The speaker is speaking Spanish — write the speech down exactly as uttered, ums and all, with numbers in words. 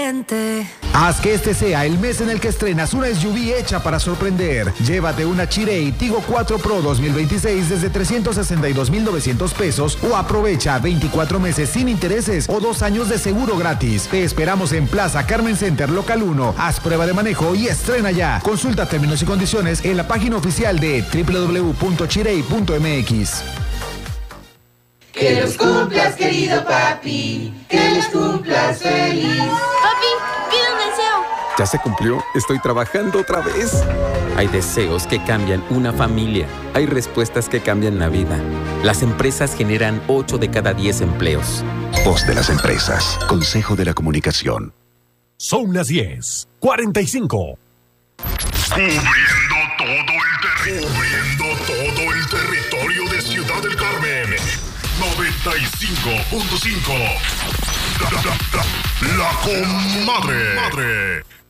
diferente. Haz que este sea el mes en el que estrenas una S U V hecha para sorprender. Llévate una Chery Tiggo cuatro Pro dos mil veintiséis desde trescientos sesenta y dos mil novecientos pesos o aprovecha veinticuatro meses sin intereses o dos años de seguro gratis. Te esperamos en Plaza Carmen Center Local uno. Haz prueba de manejo y estrena ya. Consulta términos y condiciones en la página oficial de doble u doble u doble u punto chirey punto m x. Que los cumplas, querido papi, que los cumplas feliz. Papi, pido un deseo. ¿Ya se cumplió? Estoy trabajando otra vez. Hay deseos que cambian una familia. Hay respuestas que cambian la vida. Las empresas generan ocho de cada diez empleos. Voz de las empresas. Consejo de la Comunicación. Son las diez cuarenta y cinco. Cubriendo todo el territorio. Cubriendo todo el territorio de Ciudad del Carmen. noventa y cinco punto cinco. La, la, la, la comadre. Madre.